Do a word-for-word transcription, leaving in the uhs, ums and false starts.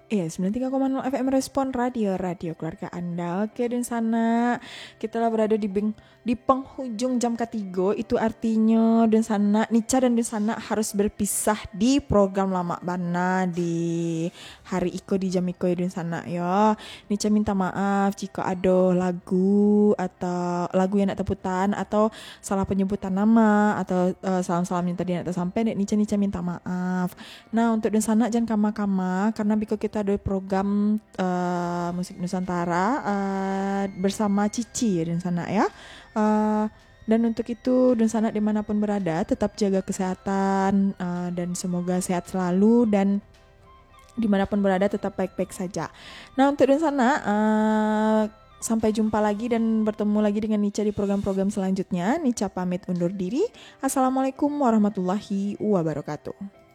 Iya, sembilan puluh tiga koma nol F M Respon Radio, radio keluarga Anda. Oke, dan sana kita lah berada di beng, di penghujung jam ketiga. Itu artinya dan sana Nica dan dan sana harus berpisah di program lama bana di hari iko di jam iko dan sana ya. Nica minta maaf jika ada lagu atau lagu yang nak teputan atau salah penyebutan nama atau uh, salam-salam yang tadi nak tersampai. Nica Nica minta maaf. Nah, untuk dan sana jangan kama-kama karena biko kita ada program uh, musik Nusantara uh, bersama Cici dan sana ya. Uh, dan untuk itu dan sana dimanapun berada tetap jaga kesehatan uh, dan semoga sehat selalu dan dimanapun berada tetap baik-baik saja. Nah, untuk dan sana uh, sampai jumpa lagi dan bertemu lagi dengan Nica di program-program selanjutnya. Nica pamit undur diri. Assalamualaikum warahmatullahi wabarakatuh.